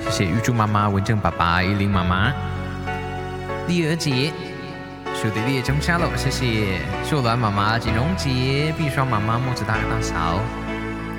谢谢玉珠妈妈、文正爸爸、依林妈妈、丽儿姐，树地丽中下喽，谢谢秀兰妈妈、锦荣姐、碧霜妈妈、木子大哥大嫂。